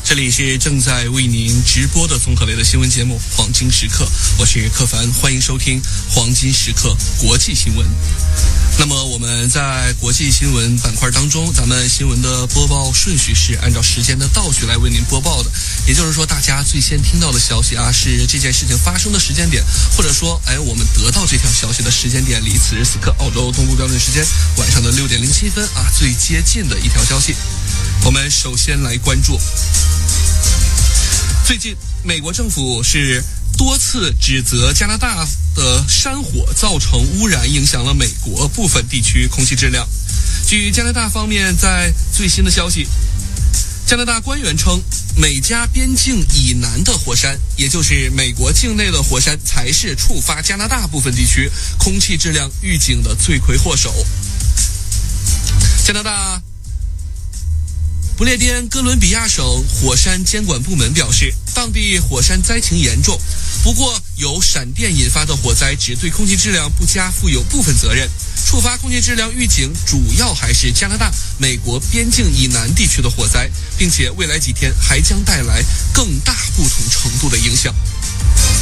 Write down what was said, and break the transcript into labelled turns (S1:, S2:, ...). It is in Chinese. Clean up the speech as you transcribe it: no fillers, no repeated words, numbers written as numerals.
S1: 这里是正在为您直播的综合类的新闻节目《黄金时刻》，我是柯凡，欢迎收听《黄金时刻》国际新闻。那么我们在国际新闻板块当中，咱们新闻的播报顺序是按照时间的倒序来为您播报的，也就是说大家最先听到的消息是这件事情发生的时间点，或者说我们得到这条消息的时间点离此时此刻澳洲东部标准时间晚上的6点07分最接近的一条消息。我们首先来关注，最近美国政府是多次指责加拿大的山火造成污染，影响了美国部分地区空气质量。据加拿大方面在最新的消息，加拿大官员称，美加边境以南的火山，也就是美国境内的火山，才是触发加拿大部分地区空气质量预警的罪魁祸首。加拿大不列颠哥伦比亚省火山监管部门表示，当地火山灾情严重，不过由闪电引发的火灾只对空气质量不佳负有部分责任，触发空气质量预警主要还是加拿大、美国边境以南地区的火灾，并且未来几天还将带来更大不同程度的影响。